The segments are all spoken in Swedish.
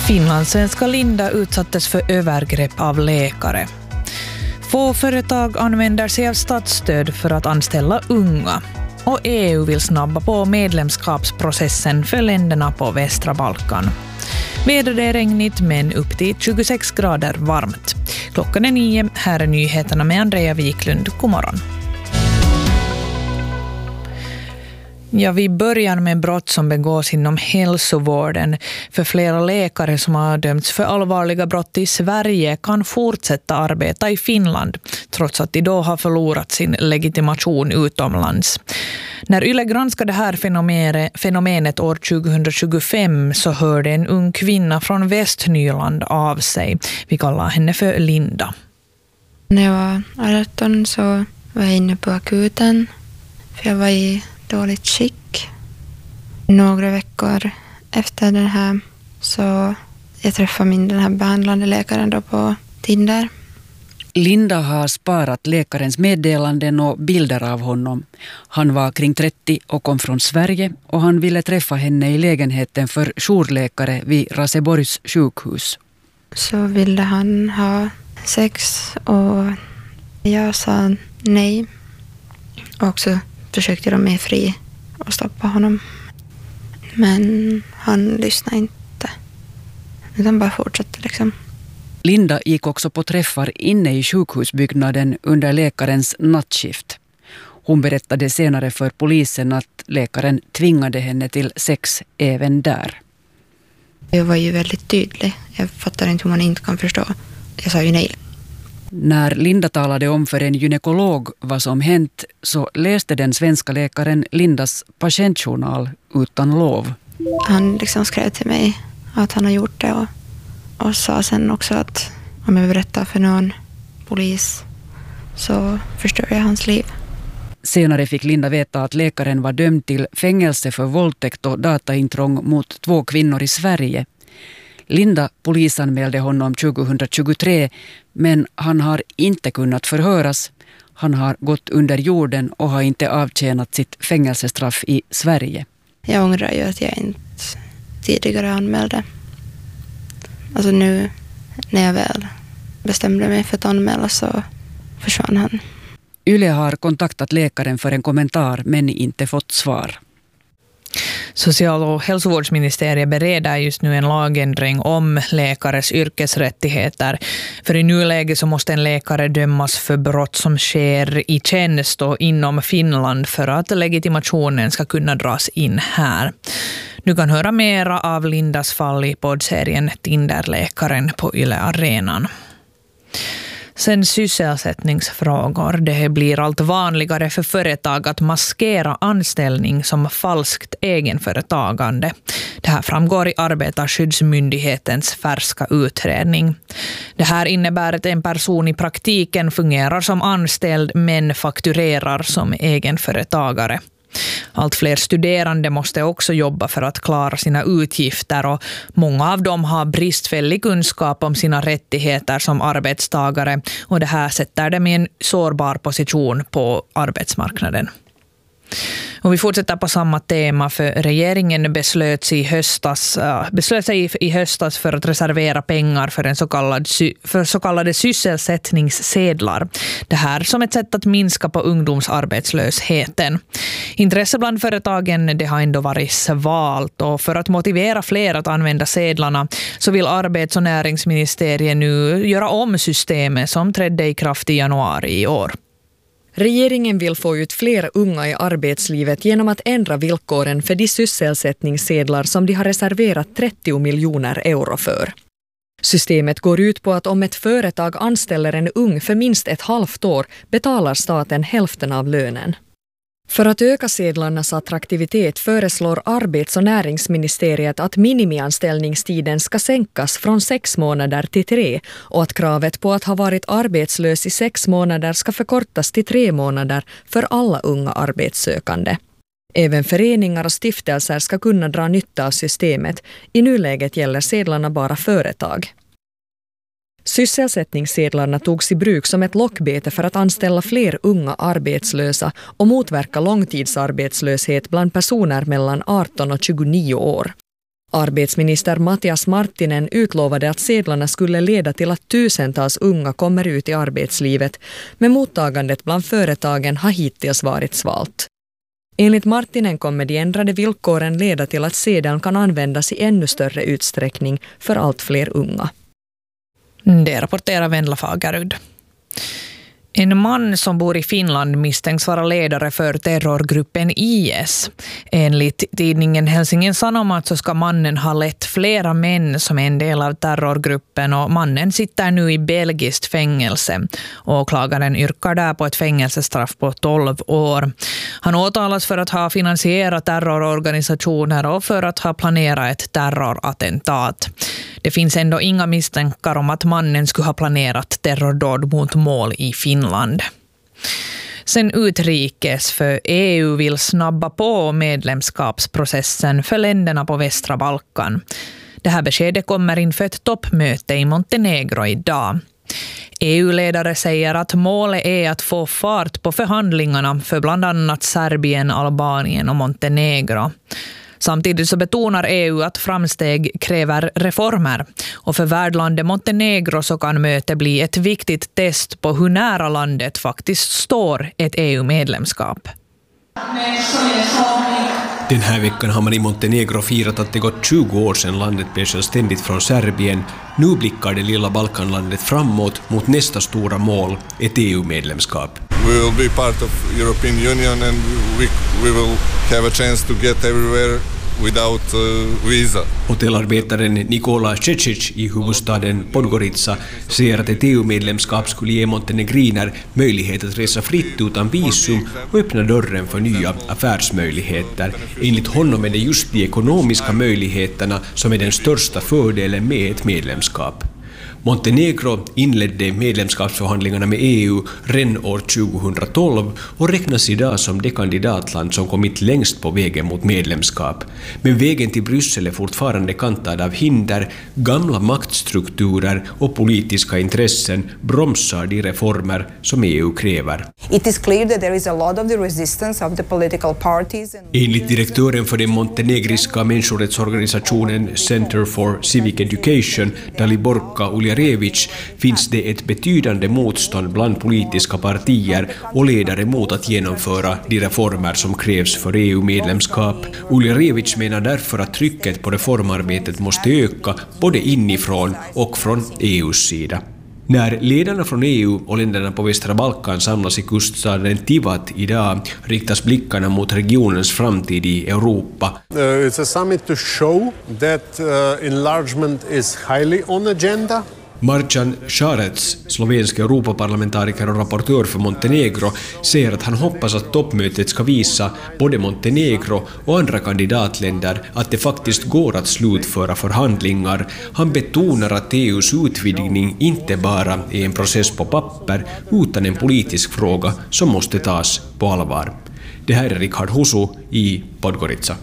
Finlandssvenska Linda utsattes för övergrepp av läkare. Få företag använder sig av statsstöd för att anställa unga. Och EU vill snabba på medlemskapsprocessen för länderna på västra Balkan. Vädret är regnigt men upp till 26 grader varmt. Klockan är 9, här är nyheterna med Andrea Wiklund. God morgon. Ja, vi börjar med brott som begås inom hälsovården. För flera läkare som har dömts för allvarliga brott i Sverige kan fortsätta arbeta i Finland, trots att de då har förlorat sin legitimation utomlands. När Yle granskade det här fenomenet år 2025 så hörde en ung kvinna från Västnyland av sig. Vi kallar henne för Linda. När jag var 18 så var jag inne på akuten, för jag var i dåligt skick. Några veckor efter det här så jag träffade den här behandlande läkaren då på Tinder. Linda har sparat läkarens meddelanden och bilder av honom. Han var kring 30 och kom från Sverige och han ville träffa henne i lägenheten för jourläkare vid Raseborgs sjukhus. Så ville han ha sex och jag sa nej. Och så försökte de mig fri och stoppa honom. Men han lyssnade inte. Utan bara fortsatte liksom. Linda gick också på träffar inne i sjukhusbyggnaden under läkarens nattskift. Hon berättade senare för polisen att läkaren tvingade henne till sex även där. Jag var ju väldigt tydlig. Jag fattar inte hur man inte kan förstå. Jag sa ju nej. När Linda talade om för en gynekolog vad som hänt så läste den svenska läkaren Lindas patientjournal utan lov. Han liksom skrev till mig att han har gjort det och sa sen också att om jag berättar för någon polis så förstör jag hans liv. Senare fick Linda veta att läkaren var dömd till fängelse för våldtäkt och dataintrång mot 2 kvinnor i Sverige. Linda polisanmälde honom 2023 men han har inte kunnat förhöras. Han har gått under jorden och har inte avtjänat sitt fängelsestraff i Sverige. Jag ångrar ju att jag inte tidigare anmälde. Alltså nu när jag väl bestämde mig för att anmäla så försvann han. Yle har kontaktat läkaren för en kommentar men inte fått svar. Social- och hälsovårdsministeriet bereder just nu en lagändring om läkares yrkesrättigheter. För i nuläget så måste en läkare dömas för brott som sker i tjänst och inom Finland för att legitimationen ska kunna dras in här. Du kan höra mera av Lindas fall i poddserien Tinderläkaren på Yle Arenan. Sen sysselsättningsfrågor. Det blir allt vanligare för företag att maskera anställning som falskt egenföretagande. Det här framgår i Arbetarskyddsmyndighetens färska utredning. Det här innebär att en person i praktiken fungerar som anställd men fakturerar som egenföretagare. Allt fler studerande måste också jobba för att klara sina utgifter och många av dem har bristfällig kunskap om sina rättigheter som arbetstagare och det här sätter dem i en sårbar position på arbetsmarknaden. Och vi fortsätter på samma tema för regeringen beslöt sig i höstas för att reservera pengar för så kallade sysselsättningssedlar. Det här som ett sätt att minska på ungdomsarbetslösheten. Intresse bland företagen det har ändå varit svalt och för att motivera fler att använda sedlarna så vill arbets- och näringsministeriet nu göra om systemet som trädde i kraft i januari i år. Regeringen vill få ut fler unga i arbetslivet genom att ändra villkoren för de sysselsättningssedlar som de har reserverat 30 miljoner euro för. Systemet går ut på att om ett företag anställer en ung för minst ett halvt år betalar staten hälften av lönen. För att öka sedlarnas attraktivitet föreslår arbets- och näringsministeriet att minimianställningstiden ska sänkas från 6 månader till 3 och att kravet på att ha varit arbetslös i 6 månader ska förkortas till 3 månader för alla unga arbetssökande. Även föreningar och stiftelser ska kunna dra nytta av systemet. I nuläget gäller sedlarna bara företag. Sysselsättningssedlarna togs i bruk som ett lockbete för att anställa fler unga arbetslösa och motverka långtidsarbetslöshet bland personer mellan 18 och 29 år. Arbetsminister Matias Marttinen utlovade att sedlarna skulle leda till att tusentals unga kommer ut i arbetslivet, men mottagandet bland företagen har hittills varit svalt. Enligt Marttinen kommer de ändrade villkoren leda till att sedeln kan användas i ännu större utsträckning för allt fler unga. Det rapporterar Vendla Fagerud. En man som bor i Finland misstänks vara ledare för terrorgruppen IS. Enligt tidningen Helsingin Sanomat så ska mannen ha lett flera män som är en del av terrorgruppen, och mannen sitter nu i belgiskt fängelse. Åklagaren yrkar där på ett fängelsestraff på 12 år. Han åtalas för att ha finansierat terrororganisationer och för att ha planerat ett terrorattentat. Det finns ändå inga misstankar om att mannen skulle ha planerat terrordåd mot mål i Finland. Sen utrikes, för EU vill snabba på medlemskapsprocessen för länderna på västra Balkan. Det här beskedet kommer inför ett toppmöte i Montenegro idag. EU-ledare säger att målet är att få fart på förhandlingarna för bland annat Serbien, Albanien och Montenegro. Samtidigt så betonar EU att framsteg kräver reformer, och för värdlandet Montenegro så kan mötet bli ett viktigt test på hur nära landet faktiskt står ett EU-medlemskap. Den här veckan har man i Montenegro firat att det gått 20 år sedan landet blev självständigt från Serbien. Nu blickar det lilla Balkanlandet framåt mot nästa stora mål, ett EU-medlemskap. We will be part of European Union and we will have a chance to get everywhere without visa. Hotellarbetaren Nikola Cecic i huvudstaden Podgorica säger att ett EU-medlemskap skulle ge montenegriner möjlighet att resa fritt utan visum och öppna dörren för nya affärsmöjligheter. Enligt honom är det just de ekonomiska möjligheterna som är den största fördelen med ett medlemskap. Montenegro inledde medlemskapsförhandlingarna med EU redan år 2012 och räknas idag som det kandidatland som kommit längst på vägen mot medlemskap. Men vägen till Bryssel är fortfarande kantad av hinder, gamla maktstrukturer och politiska intressen bromsar de reformer som EU kräver. It is clear that there is a lot of the resistance of the political parties. Enligt direktören för den montenegriska människorättsorganisationen Center for Civic Education, Daliborka Uljarevic, finns det ett betydande motstånd bland politiska partier och ledare mot att genomföra de reformer som krävs för EU-medlemskap. Uljarevic menar därför att trycket på reformarbetet måste öka både inifrån och från EUs sida. När ledarna från EU och länderna på västra Balkan samlas i kuststaden Tivat idag riktas blickarna mot regionens framtid i Europa. It's a summit to show that enlargement is highly on agenda. Marjan Šarec, slovensk Europaparlamentariker och rapportör för Montenegro, säger att han hoppas att toppmötet ska visa både Montenegro och andra kandidatländer att det faktiskt går att slutföra förhandlingar. Han betonar att EUs utvidgning inte bara är en process på papper utan en politisk fråga som måste tas på allvar. Det här är Richard Husu i Podgorica.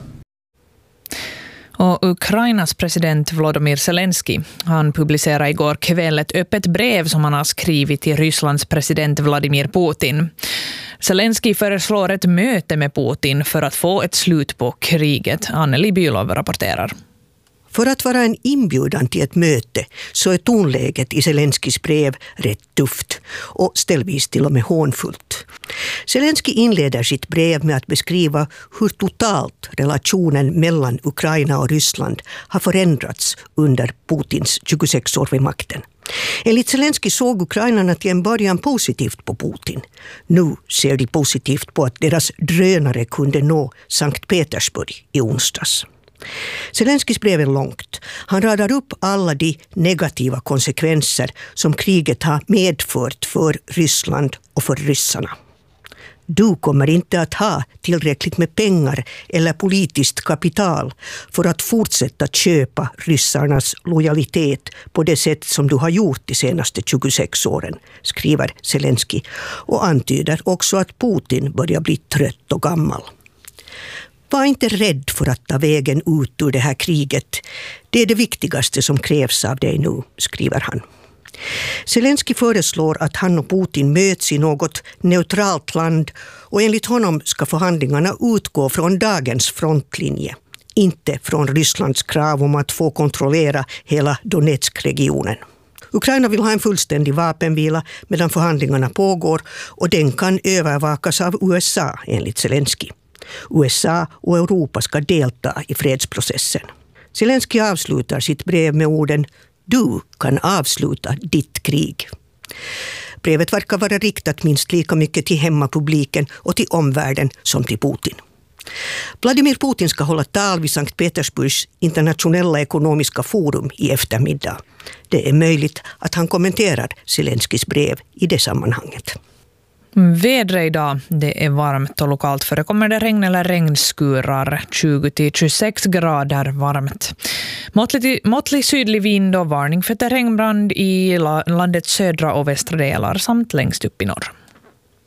Och Ukrainas president Volodymyr Zelensky, han publicerade igår kväll ett öppet brev som han har skrivit till Rysslands president Vladimir Putin. Zelensky föreslår ett möte med Putin för att få ett slut på kriget. Anneli Bylov rapporterar. För att vara en inbjudan till ett möte så är tonläget i Zelenskys brev rätt tufft och ställvis till och med hånfullt. Zelensky inleder sitt brev med att beskriva hur totalt relationen mellan Ukraina och Ryssland har förändrats under Putins 26 år vid makten. Enligt Zelensky såg ukrainarna till en början positivt på Putin. Nu ser de positivt på att deras drönare kunde nå Sankt Petersburg i onsdags. Zelenskys brev är långt. Han radar upp alla de negativa konsekvenser som kriget har medfört för Ryssland och för ryssarna. Du kommer inte att ha tillräckligt med pengar eller politiskt kapital för att fortsätta köpa ryssarnas lojalitet på det sätt som du har gjort de senaste 26 åren, skriver Zelensky, och antyder också att Putin börjar bli trött och gammal. Var inte rädd för att ta vägen ut ur det här kriget. Det är det viktigaste som krävs av dig nu, skriver han. Zelensky föreslår att han och Putin möts i något neutralt land och enligt honom ska förhandlingarna utgå från dagens frontlinje. inte från Rysslands krav om att få kontrollera hela Donetsk-regionen. Ukraina vill ha en fullständig vapenvila medan förhandlingarna pågår och den kan övervakas av USA enligt Zelensky. USA och Europa ska delta i fredsprocessen. Zelensky avslutar sitt brev med orden "Du kan avsluta ditt krig". Brevet verkar vara riktat minst lika mycket till hemmapubliken och till omvärlden som till Putin. Vladimir Putin ska hålla tal vid Sankt Petersburgs internationella ekonomiska forum i eftermiddag. Det är möjligt att han kommenterar Zelenskys brev i det sammanhanget. Vädret idag, det är varmt och lokalt förekommer det regn eller regnskurar, 20-26 grader varmt. Måttlig sydlig vind och varning för terrängbrand i landets södra och västra delar samt längst upp i norr.